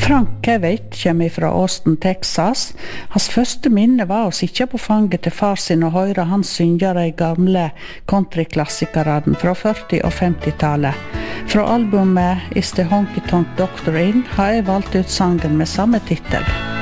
Frank Kevich kommer fra Austin, Texas. Hans første minne var å sitte på fanget til far sin og høre han synge de gamle countryklassikerne fra 40- og 50-tallet. Fra albumet Is the Honky Tonk Doctor In har jeg valgt ut sangen med samme titel.